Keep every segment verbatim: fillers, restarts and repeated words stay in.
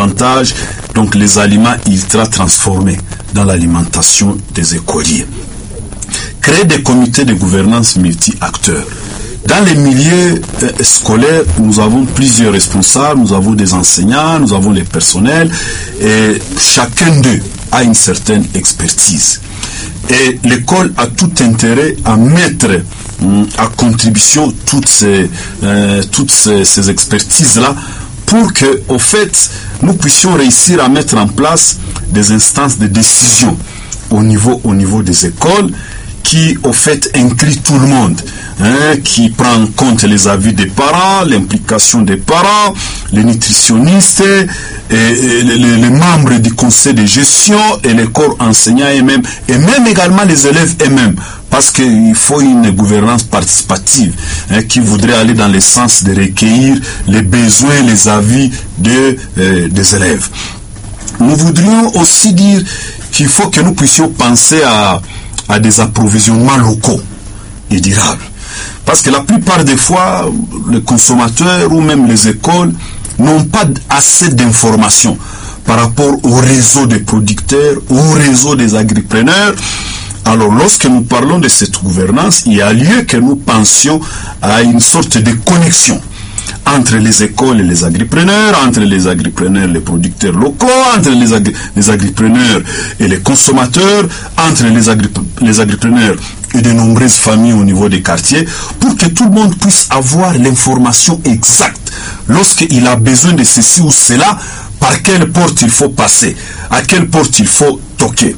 davantage donc les aliments ultra transformés dans l'alimentation des écoliers. Créer des comités de gouvernance multi-acteurs. Dans les milieux euh, scolaires, nous avons plusieurs responsables, nous avons des enseignants, nous avons les personnels, et chacun d'eux a une certaine expertise. Et l'école a tout intérêt à mettre hum, à contribution toutes ces, euh, toutes ces, ces expertises-là pour que, au fait, nous puissions réussir à mettre en place des instances de décision au niveau, au niveau des écoles qui, au fait, inclut tout le monde, hein, qui prend en compte les avis des parents, l'implication des parents, les nutritionnistes, et, et les, les membres du conseil de gestion et les corps enseignants eux-mêmes, et même également les élèves eux-mêmes, parce qu'il faut une gouvernance participative hein, qui voudrait aller dans le sens de recueillir les besoins, les avis de, euh, des élèves. Nous voudrions aussi dire qu'il faut que nous puissions penser à à des approvisionnements locaux et durables. Parce que la plupart des fois, les consommateurs ou même les écoles n'ont pas assez d'informations par rapport au réseau des producteurs, au réseau des agripreneurs. Alors, lorsque nous parlons de cette gouvernance, il y a lieu que nous pensions à une sorte de connexion entre les écoles et les agripreneurs, entre les agripreneurs et les producteurs locaux, entre les, agri les agripreneurs et les consommateurs, entre les, agri les agripreneurs et de nombreuses familles au niveau des quartiers, pour que tout le monde puisse avoir l'information exacte lorsqu'il a besoin de ceci ou cela, par quelle porte il faut passer, à quelle porte il faut toquer.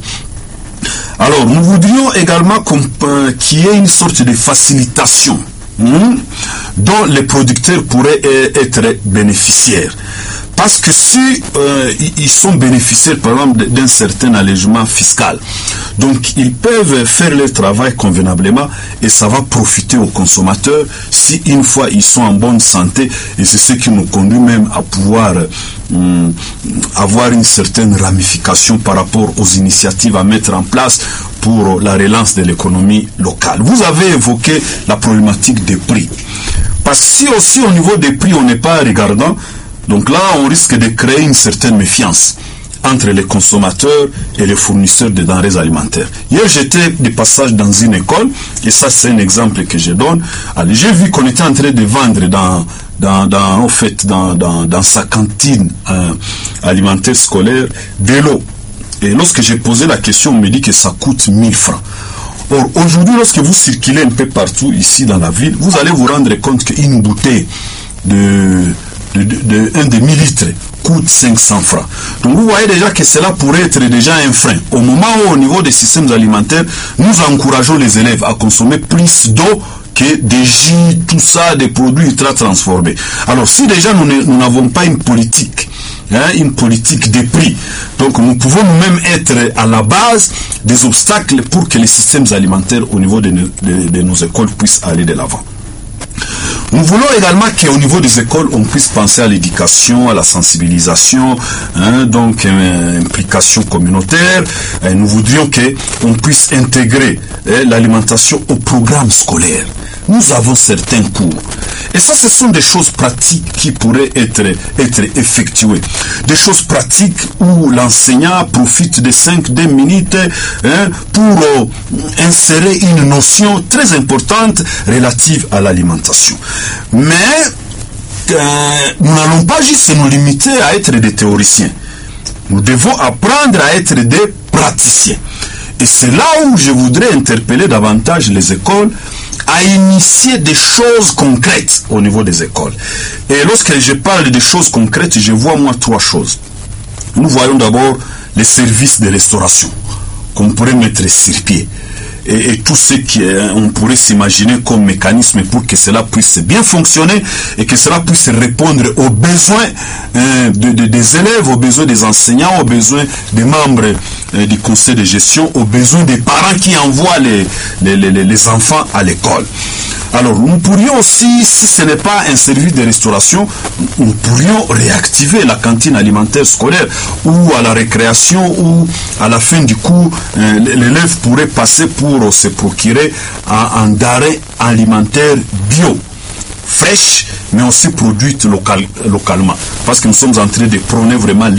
Alors, nous voudrions également euh, qu'il y ait une sorte de facilitation Mmh, dont les producteurs pourraient être bénéficiaires. Parce que si euh, ils sont bénéficiaires, par exemple, d'un certain allègement fiscal, donc ils peuvent faire leur travail convenablement et ça va profiter aux consommateurs si une fois ils sont en bonne santé, et c'est ce qui nous conduit même à pouvoir euh, avoir une certaine ramification par rapport aux initiatives à mettre en place pour la relance de l'économie locale. Vous avez évoqué la problématique des prix. Parce que si aussi au niveau des prix on n'est pas regardant, donc là, on risque de créer une certaine méfiance entre les consommateurs et les fournisseurs de denrées alimentaires. Hier, j'étais de passage dans une école, et ça, c'est un exemple que je donne. J'ai vu qu'on était en train de vendre dans, dans, dans, en fait, dans, dans, dans sa cantine euh, alimentaire scolaire de l'eau. Et lorsque j'ai posé la question, on me dit que ça coûte mille francs. Or, aujourd'hui, lorsque vous circulez un peu partout ici dans la ville, vous allez vous rendre compte qu'une bouteille de... de, de, de un demi-litre coûte cinq cents francs. Donc vous voyez déjà que cela pourrait être déjà un frein. Au moment où au niveau des systèmes alimentaires, nous encourageons les élèves à consommer plus d'eau que des jus, tout ça, des produits ultra transformés. Alors si déjà nous n'avons pas une politique, hein, une politique des prix, donc nous pouvons nous-mêmes être à la base des obstacles pour que les systèmes alimentaires au niveau de, de, de nos écoles puissent aller de l'avant. Nous voulons également qu'au niveau des écoles, on puisse penser à l'éducation, à la sensibilisation, hein, donc euh, implication communautaire. Et nous voudrions qu'on puisse intégrer eh, l'alimentation au programme scolaire. Nous avons certains cours. Et ça, ce sont des choses pratiques qui pourraient être, être effectuées. Des choses pratiques où l'enseignant profite de cinq dix minutes hein, pour euh, insérer une notion très importante relative à l'alimentation. Mais euh, nous n'allons pas juste nous limiter à être des théoriciens. Nous devons apprendre à être des praticiens. Et c'est là où je voudrais interpeller davantage les écoles à initier des choses concrètes au niveau des écoles. Et lorsque je parle de choses concrètes, je vois moi trois choses. Nous voyons d'abord les services de restauration qu'on pourrait mettre sur pied. Et, et tout ce qu'on pourrait s'imaginer comme mécanisme pour que cela puisse bien fonctionner et que cela puisse répondre aux besoins euh, de, de, des élèves, aux besoins des enseignants, aux besoins des membres euh, du conseil de gestion, aux besoins des parents qui envoient les, les, les, les enfants à l'école. Alors, nous pourrions aussi, si ce n'est pas un service de restauration, nous pourrions réactiver la cantine alimentaire scolaire ou à la récréation ou à la fin du cours, euh, l'élève pourrait passer pour se procurer un, un denrée alimentaire bio, fraîche, mais aussi produite local, localement. Parce que nous sommes en train de prôner vraiment